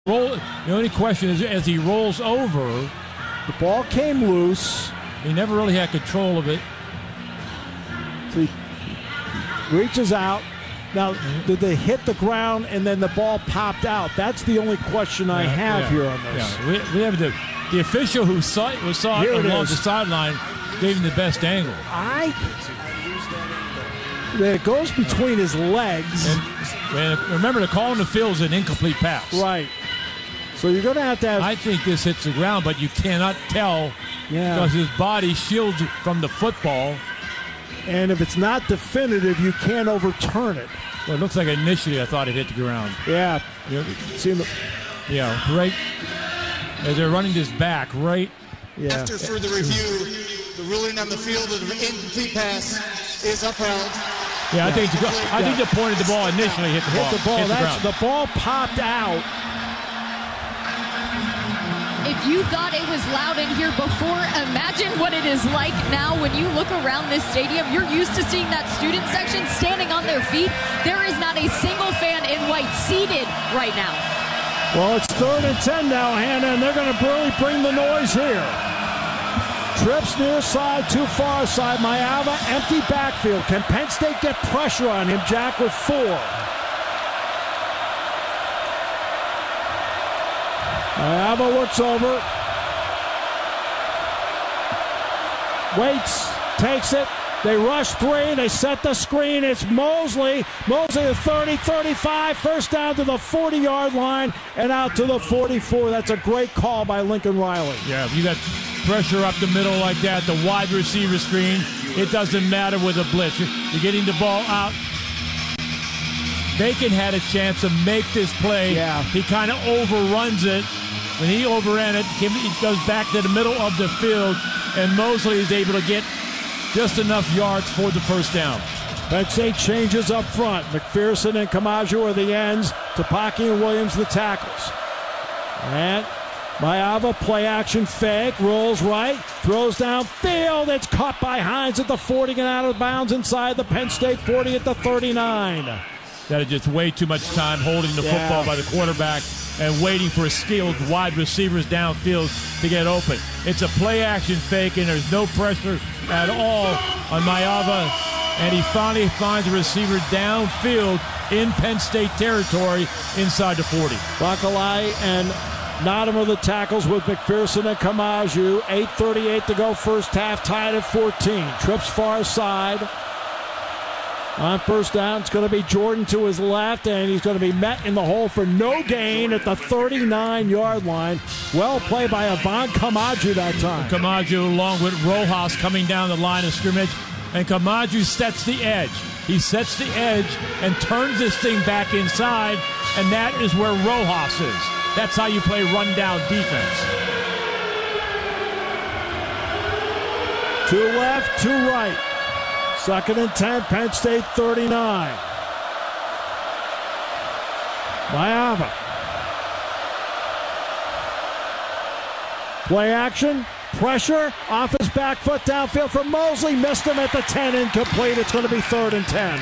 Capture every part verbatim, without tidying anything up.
Roll, the only question is, as he rolls over, the ball came loose. He never really had control of it. So he reaches out. Now, did they hit the ground and then the ball popped out? That's the only question I yeah, have yeah, here on this. Yeah. We, we have the the official who saw it, who saw it Here along it the sideline gave him the best angle. I that it goes between his legs. And, and remember, the call on the field is an incomplete pass. Right. So you're going to have to have... I think this hits the ground, but you cannot tell yeah. because his body shields from the football. And if it's not definitive, you can't overturn it. Well, it looks like initially I thought it hit the ground. Yeah. You know, See the... Yeah, right as they're running this back, right? Yeah. After further review, the ruling on the field of the incomplete pass is upheld. Yeah, I think the, I yeah. think the point of the ball initially hit the ball. Hit the ball. Hit the, That's, the ball popped out. If you thought it was loud in here before, imagine what it is like now when you look around this stadium. You're used to seeing that student section standing on their feet. There is not a single fan in white seated right now. Well, it's third and ten now, Hannah, and they're going to really bring the noise here. Trips near side, too far side. Mayava, empty backfield. Can Penn State get pressure on him? Jack with four. Mayava looks over. Waits, takes it. They rush three. They set the screen. It's Mosley. Mosley to thirty, thirty-five. First down to the forty-yard line and out to the forty-four. That's a great call by Lincoln Riley. Yeah, you got pressure up the middle like that, the wide receiver screen. It doesn't matter with a blitz. You're getting the ball out. Bacon had a chance to make this play. Yeah. He kind of overruns it. When he overran it, he goes back to the middle of the field, and Mosley is able to get just enough yards for the first down. Penn State changes up front. McPherson and Kamaju are the ends. Tapaki and Williams the tackles. And Mayava, play action fake, rolls right, throws downfield. It's caught by Hines at the forty and out of bounds inside the Penn State forty at the thirty-nine. That is just way too much time holding the yeah. football by the quarterback and waiting for skilled wide receivers downfield to get open. It's a play action fake, and there's no pressure at all on Mayava. And he finally finds a receiver downfield in Penn State territory inside the forty. Bakalai and Nottingham are the tackles with McPherson and Kamaju. eight thirty-eight to go first half, tied at fourteen. Trips far side. On first down, it's going to be Jordan to his left, and he's going to be met in the hole for no gain at the thirty-nine-yard line. Well played by Avon Kamaju that time. Kamaju along with Rojas coming down the line of scrimmage, and Kamaju sets the edge. He sets the edge and turns this thing back inside, and that is where Rojas is. That's how you play rundown defense. Two left, two right. Second and ten, Penn State thirty-nine. Mayava. Play action, pressure, off his back foot downfield for Mosley. Missed him at the ten, incomplete. It's going to be third and ten.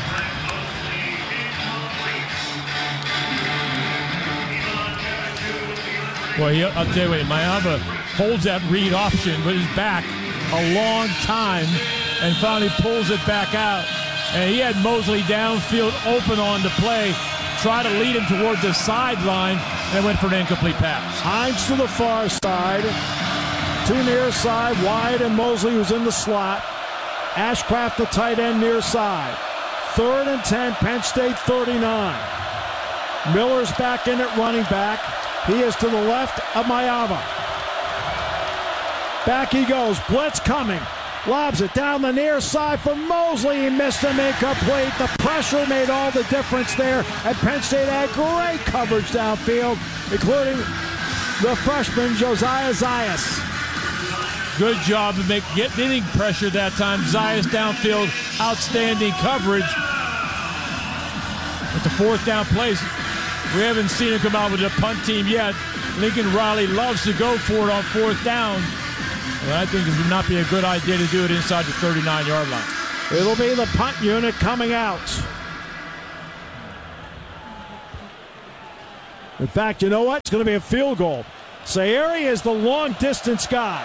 Well, he, I'll tell you what, Mayava holds that read option with his back a long time and finally pulls it back out. And he had Mosley downfield open on the play, try to lead him toward the sideline, and went for an incomplete pass. Hines to the far side. Two near side, wide, and Mosley who's in the slot. Ashcraft the tight end near side. Third and ten, Penn State thirty-nine. Miller's back in at running back. He is to the left of Mayava. Back he goes, blitz coming. Lobs it down the near side for Mosley. He missed him, incomplete. The pressure made all the difference there. And Penn State had great coverage downfield, including the freshman Josiah Zayas. Good job of make, getting pressure that time. Zayas downfield, outstanding coverage. At the fourth down place, we haven't seen him come out with a punt team yet. Lincoln Riley loves to go for it on fourth down. Well, I think it would not be a good idea to do it inside the thirty-nine-yard line. It'll be the punt unit coming out. In fact, you know what? It's going to be a field goal. Sayeri is the long-distance guy.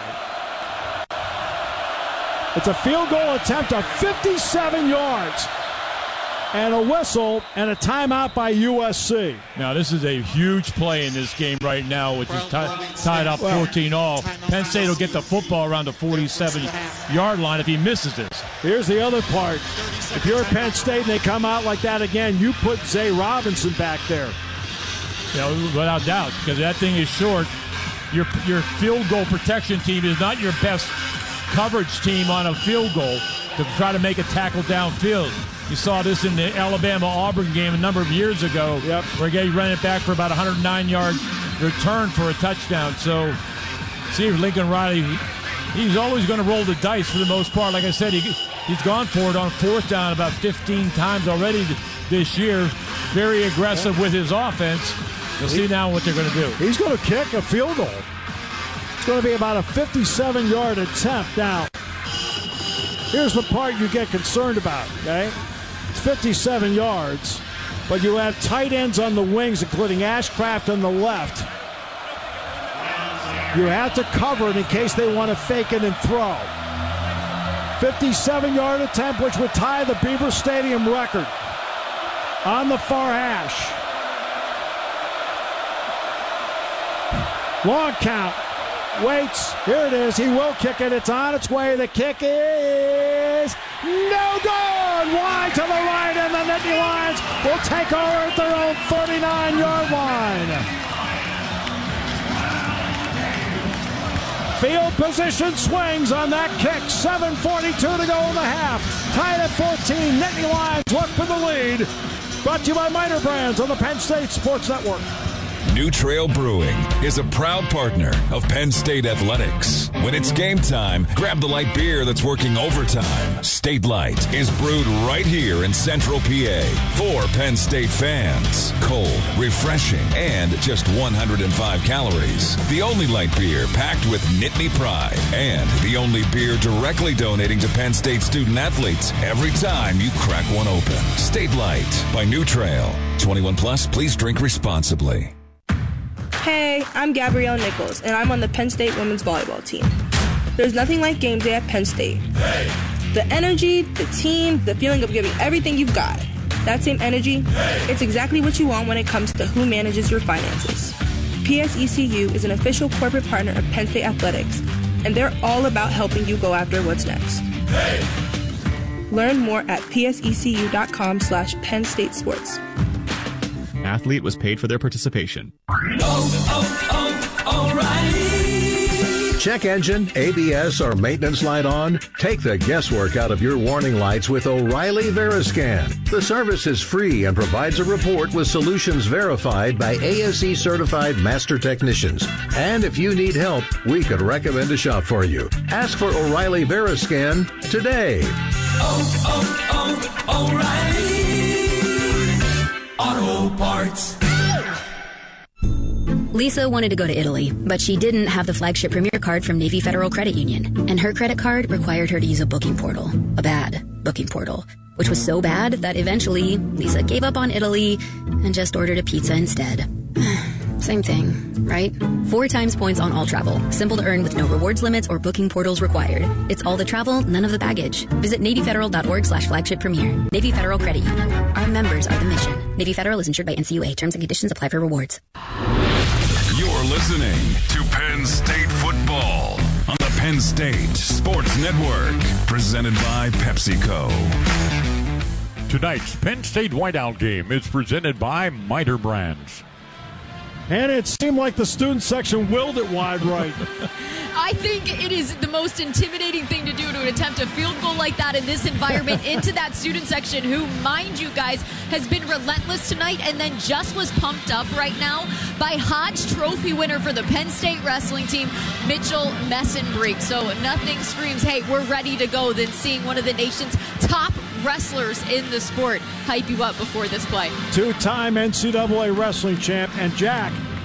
It's a field goal attempt of fifty-seven yards. And a whistle and a timeout by U S C. Now, this is a huge play in this game right now, which is t- tied up fourteen all. Penn State will get the football around the forty-seven-yard line if he misses this. Here's the other part. If you're at Penn State and they come out like that again, you put Zay Robinson back there. You know, without doubt, because that thing is short. Your, your field goal protection team is not your best coverage team on a field goal to try to make a tackle downfield. You saw this in the Alabama-Auburn game a number of years ago, yep. where they ran it back for about a one hundred nine yard return for a touchdown. So, see, Lincoln Riley, he's always going to roll the dice for the most part. Like I said, he, he's gone for it on fourth down about fifteen times already this year. Very aggressive with his offense. You'll see now what they're going to do. He's going to kick a field goal. It's going to be about a fifty-seven yard attempt. Now, here's the part you get concerned about, okay? It's fifty-seven yards, but you have tight ends on the wings, including Ashcraft on the left. You have to cover it in case they want to fake it and throw. fifty-seven yard attempt, which would tie the Beaver Stadium record on the far hash. Long count. Waits. Here it is. He will kick it. It's on its way. The kick is no good. Wide to the right, and the Nittany Lions will take over at their own thirty-nine yard line. Field position swings on that kick. seven forty-two to go in the half. Tied at fourteen. Nittany Lions look for the lead. Brought to you by Miter Brands on the Penn State Sports Network. New Trail Brewing is a proud partner of Penn State Athletics. When it's game time, grab the light beer that's working overtime. State Light is brewed right here in Central P A for Penn State fans. Cold, refreshing, and just one hundred five calories. The only light beer packed with Nittany pride, and the only beer directly donating to Penn State student athletes every time you crack one open. State Light by New Trail. twenty-one plus, please drink responsibly. Hey, I'm Gabrielle Nichols, and I'm on the Penn State women's volleyball team. There's nothing like game day at Penn State. Hey. The energy, the team, the feeling of giving everything you've got. That same energy, hey. It's exactly what you want when it comes to who manages your finances. P S E C U is an official corporate partner of Penn State Athletics, and they're all about helping you go after what's next. Hey. Learn more at psecu.com slash Penn State Sports. Athlete was paid for their participation. Oh, oh, oh, O'Reilly. Check engine, A B S, or maintenance light on? Take the guesswork out of your warning lights with O'Reilly Veriscan. The service is free and provides a report with solutions verified by A S E certified master technicians. And if you need help, we could recommend a shop for you. Ask for O'Reilly Veriscan today. Oh, oh, oh, O'Reilly Auto Parts. Lisa wanted to go to Italy, but she didn't have the flagship Premier card from Navy Federal Credit Union, and her credit card required her to use a booking portal, a bad booking portal, which was so bad that eventually Lisa gave up on Italy and just ordered a pizza instead. Same thing, right? Four times points on all travel. Simple to earn with no rewards limits or booking portals required. It's all the travel, none of the baggage. Visit NavyFederal.org slash flagship premier. Navy Federal Credit Union. Our members are the mission. Navy Federal is insured by N C U A. Terms and conditions apply for rewards. You're listening to Penn State football on the Penn State Sports Network. Presented by PepsiCo. Tonight's Penn State Whiteout game is presented by Miter Brands. And it seemed like the student section willed it wide right. I think it is the most intimidating thing to do to attempt a field goal like that in this environment into that student section who, mind you guys, has been relentless tonight and then just was pumped up right now by Hodge Trophy winner for the Penn State wrestling team, Mitchell Messenbrink. So nothing screams, hey, we're ready to go, than seeing one of the nation's top wrestlers in the sport hype you up before this play. Two-time N C double A wrestling champ. And Jack,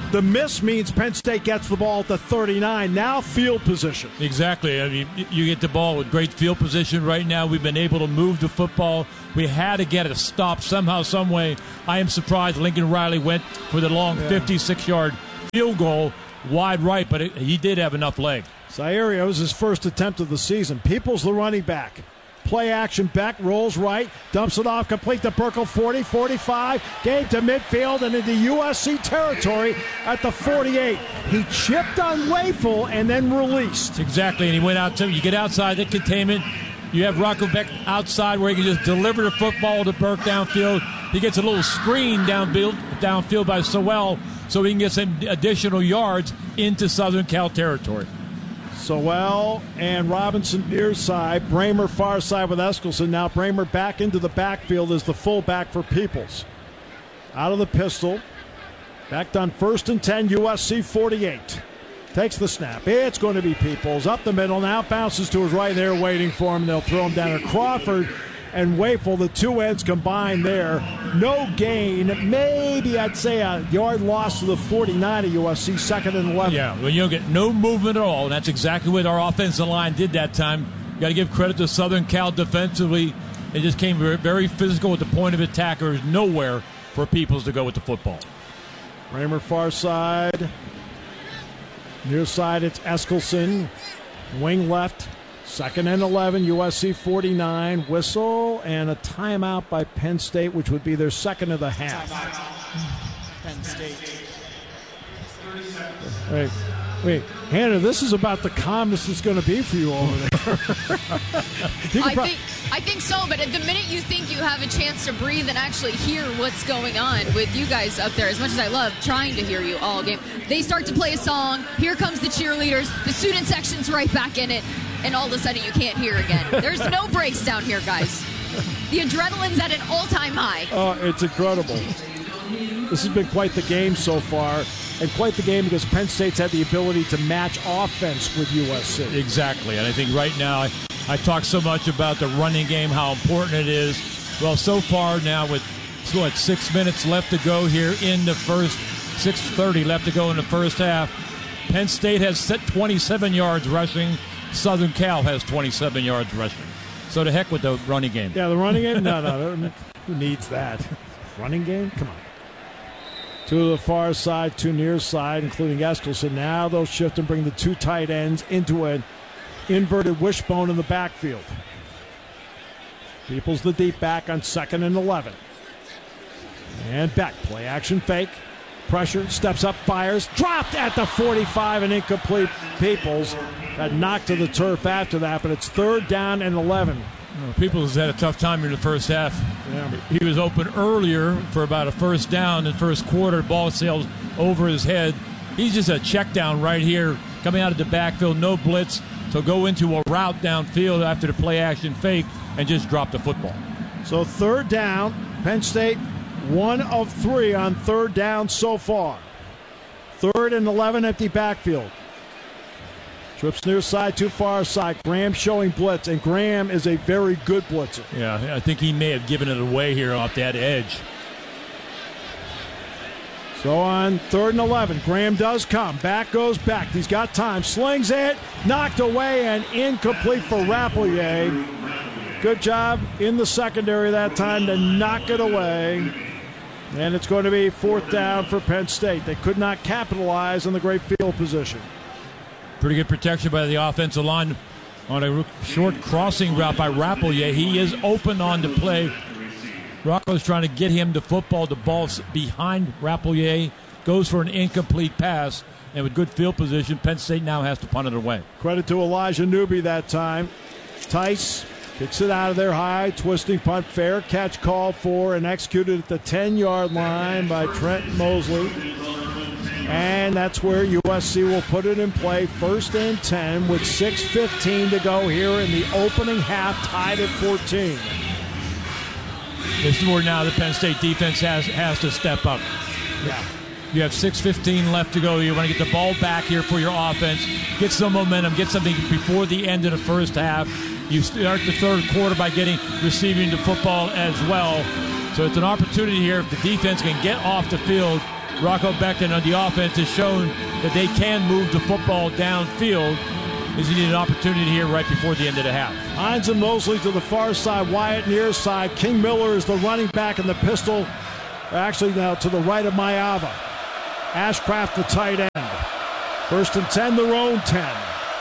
The miss means Penn State gets the ball at the thirty-nine. Now field position. Exactly. I mean, you get the ball with great field position right now. We've been able to move the football. We had to get it stopped somehow, some way. I am surprised Lincoln Riley went for the long yeah. fifty-six-yard field goal wide right, but it, he did have enough leg. Zaire, it was his first attempt of the season. Peoples the running back. Play action, Beck rolls right, dumps it off, complete to Burkle, forty, forty-five, game to midfield and into U S C territory at the forty-eight. He chipped on Wafel and then released. Exactly, and he went out to, you get outside the containment, you have Rocco Beck outside where he can just deliver the football to Burke downfield. He gets a little screen downfield, downfield by Sewell so he can get some additional yards into Southern Cal territory. Sewell and Robinson near side, Bramer far side with Eskelson. Now Bramer back into the backfield as the fullback for Peoples. Out of the pistol. Back on first and ten, U S C forty-eight. Takes the snap. It's going to be Peoples. Up the middle. Now bounces to his right there waiting for him. They'll throw him down to Crawford and Wafel. The two ends combined there. No gain. Maybe I'd say a yard loss to the forty-nine of U S C, second and eleven. Yeah, well, you don't get no movement at all. And that's exactly what our offensive line did that time. You got to give credit to Southern Cal defensively. They just came very physical at the point of attack. There's nowhere for Peoples to go with the football. Bramer far side. Near side, it's Eskelson. Wing left. Second and eleven, U S C forty-nine. Whistle and a timeout by Penn State, which would be their second of the half. Penn State. Wait, wait, Hannah, this is about the calmness it's going to be for you over there. I think, I think so, but at the minute you think you have a chance to breathe and actually hear what's going on with you guys up there, as much as I love trying to hear you all game, they start to play a song. Here comes the cheerleaders. The student section's right back in it. And all of a sudden you can't hear again. There's no breaks down here, guys. The adrenaline's at an all-time high. Oh, it's incredible. This has been quite the game so far, and quite the game because Penn State's had the ability to match offense with U S C. Exactly, and I think right now I, I talk so much about the running game, how important it is. Well, so far now with, what, six minutes left to go here in the first, six thirty left to go in the first half, Penn State has set twenty-seven yards rushing. Southern Cal has twenty-seven yards rushing. So to heck with the running game. Yeah, the running game? No, no. Who needs that? Running game? Come on. Two to the far side, two near side, including Eskelson. Now they'll shift and bring the two tight ends into an inverted wishbone in the backfield. Peoples the deep back on second and eleven. And Beck, play action fake. Pressure, steps up, fires, dropped at the forty-five and incomplete. Peoples got knocked to the turf after that, but it's third down and eleven. Well, Peoples had a tough time in the first half. Yeah. He was open earlier for about a first down in the first quarter. Ball sails over his head. He's just a check down right here, coming out of the backfield, no blitz. So go into a route downfield after the play action fake and just drop the football. So third down, Penn State. One of three on third down so far. Third and eleven, empty backfield. Trips near side, too far side. Graham showing blitz, and Graham is a very good blitzer. Yeah, I think he may have given it away here off that edge. So on third and eleven, Graham does come. Back goes Beck. He's got time. Slings it. Knocked away and incomplete for Rappleyea. Good job in the secondary that time to knock it away. And it's going to be fourth down for Penn State. They could not capitalize on the great field position. Pretty good protection by the offensive line on a short crossing route by Rappleyea. He is open on the play. Rocco's trying to get him the football. The ball's behind Rappleyea. Goes for an incomplete pass. And with good field position, Penn State now has to punt it away. Credit to Elijah Newby that time. Tice kicks it out of there high, twisting punt, fair catch call for and executed at the ten-yard line by Trent Mosley. And that's where U S C will put it in play, first and ten with six fifteen to go here in the opening half, tied at fourteen. This is where now the Penn State defense has, has to step up. Yeah. You have six fifteen left to go. You want to get the ball back here for your offense, get some momentum, get something before the end of the first half. You start the third quarter by getting receiving the football as well. So it's an opportunity here if the defense can get off the field Rocco Beckton on the offense has shown that they can move the football downfield. Is he need an opportunity here right before the end of the half. Hines and Mosley to the far side, Wyatt near side. King Miller is the running back in the pistol. Actually now to the right of Maiava. Ashcraft the tight end. First and ten, their own ten.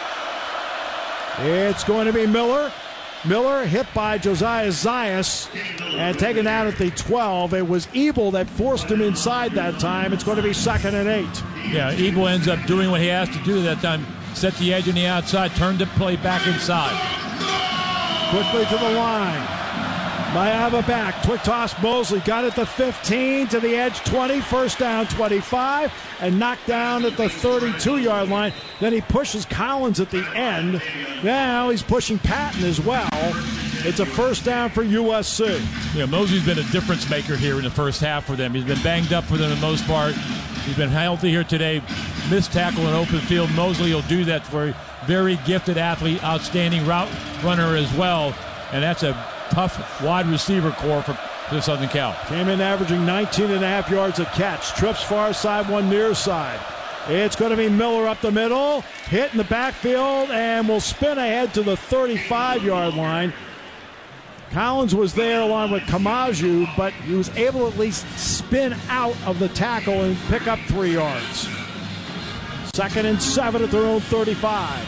It's going to be Miller. Miller hit by Josiah Zayas and taken down at the twelve. It was Ebel that forced him inside that time. It's going to be second and eight. Yeah, Ebel ends up doing what he has to do that time. Set the edge on the outside, turned the play back inside. Quickly to the line. Maiava back. Quick toss. Mosley got it to fifteen, to the edge twenty. First down twenty-five. And knocked down at the thirty-two-yard line. Then he pushes Collins at the end. Now he's pushing Patton as well. It's a first down for U S C. Yeah, Mosley's been a difference maker here in the first half for them. He's been banged up for them for the most part. He's been healthy here today. Missed tackle in open field. Mosley will do that for a very gifted athlete, outstanding route runner as well. And that's a tough wide receiver core for the Southern Cal. Came in averaging nineteen and a half yards a catch. Trips far side, one near side. It's going to be Miller up the middle. Hit in the backfield and will spin ahead to the thirty-five-yard line. Collins was there along with Kamaju, but he was able to at least spin out of the tackle and pick up three yards. Second and seven at their own thirty-five.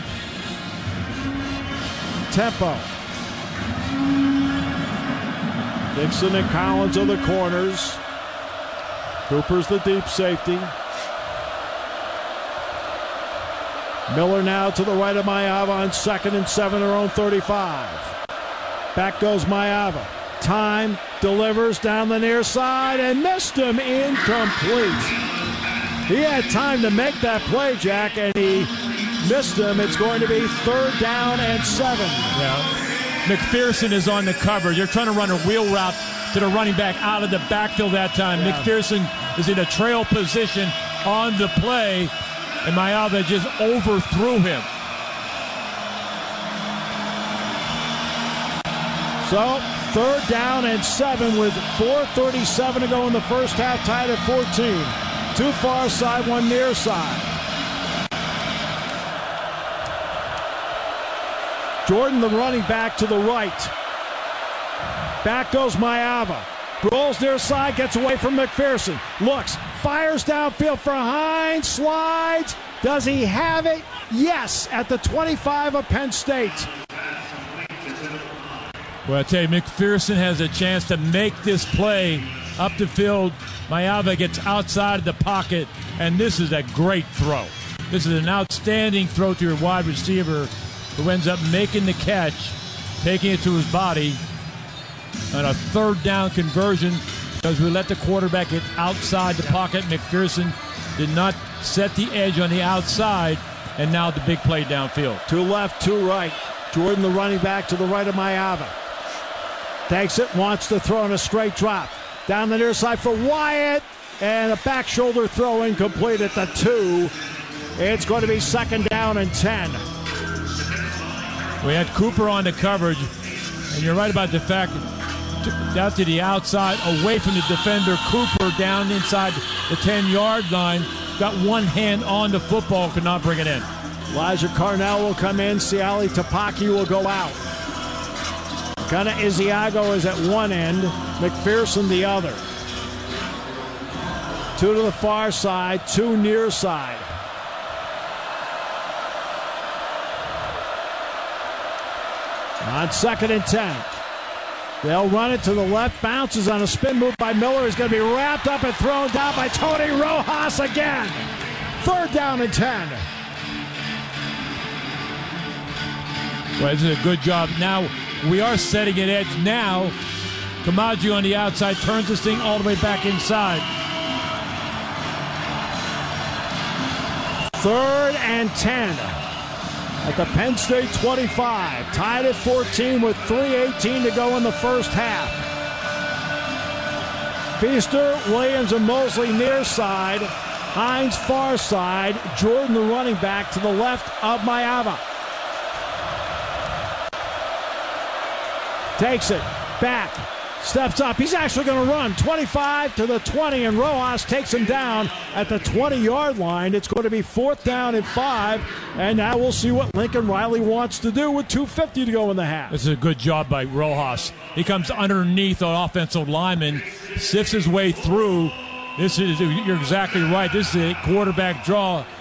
Tempo. Dixon and Collins are the corners. Cooper's the deep safety. Miller now to the right of Maiava on second and seven, their own thirty-five. Back goes Maiava. Time, delivers down the near side and missed him, incomplete. He had time to make that play, Jack, and he missed him. It's going to be third down and seven. Yeah. McPherson is on the cover. You're trying to run a wheel route to the running back out of the backfield that time. Yeah. McPherson is in a trail position on the play, and Maiava just overthrew him. So, third down and seven with four thirty-seven to go in the first half, tied at fourteen. Two far side, one near side. Jordan, the running back, to the right. Back goes Maiava. Rolls near side, gets away from McPherson. Looks, fires downfield for Hines, slides. Does he have it? Yes, at the twenty-five of Penn State. Well, I tell you, McPherson has a chance to make this play up the field. Maiava gets outside of the pocket, and this is a great throw. This is an outstanding throw to your wide receiver who ends up making the catch, taking it to his body on a third down conversion because we let the quarterback get outside the pocket. McPherson did not set the edge on the outside, and now the big play downfield. Two left, two right. Jordan, the running back, to the right of Maiava. Takes it, wants to throw in a straight drop. Down the near side for Wyatt, and a back shoulder throw incomplete at the two. It's going to be second down and ten. We had Cooper on the coverage, and you're right about the fact out to the outside, away from the defender. Cooper down inside the ten-yard line, got one hand on the football, could not bring it in. Elijah Carnell will come in. Siali Tapaki will go out. Gunna Isiago is at one end, McPherson the other. Two to the far side, two near side. On second and ten. They'll run it to the left, bounces on a spin move by Miller. He's going to be wrapped up and thrown down by Tony Rojas again. Third down and ten. Well, this is a good job. Now, we are setting an edge now. Kamaju on the outside turns this thing all the way back inside. Third and ten at the Penn State twenty-five. Tied at fourteen with three eighteen to go in the first half. Feaster, Williams, and Mosley near side. Hines far side. Jordan, the running back, to the left of Maiava. Takes it back, steps up. He's actually going to run twenty-five to the twenty, and Rojas takes him down at the twenty-yard line. It's going to be fourth down and five, and now we'll see what Lincoln Riley wants to do with two fifty to go in the half. This is a good job by Rojas. He comes underneath an offensive lineman, sifts his way through. This is, you're exactly right. This is a quarterback draw.